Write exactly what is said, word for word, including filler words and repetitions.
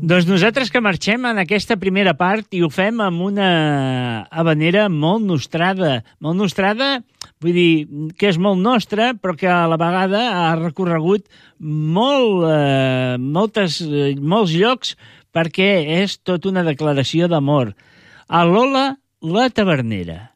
Doncs nosaltres que marxem en aquesta primera part i ho fem amb una habanera molt nostrada. Molt nostrada, vull dir, que és molt nostra, però que a la vegada ha recorregut molt, eh, moltes, eh, molts llocs perquè és tot una declaració d'amor. A Lola, la tavernera.